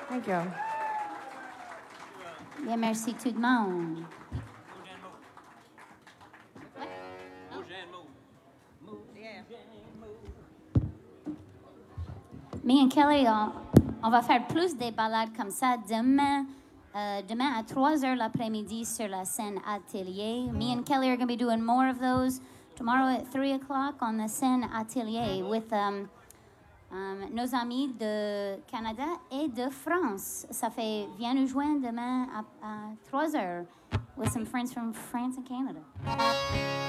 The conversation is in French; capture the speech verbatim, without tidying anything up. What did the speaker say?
Thank you. Bien, merci tout le monde. Me and Kelly, on, on va faire plus des balades comme ça demain. Uh, demain à trois heures l'après-midi sur la scène Atelier. Me and Kelly are going to be doing more of those tomorrow at three o'clock on the scène Atelier with um, um, nos amis de Canada et de France. Ça fait, viens nous joindre demain à, à trois heures with some friends from France and Canada.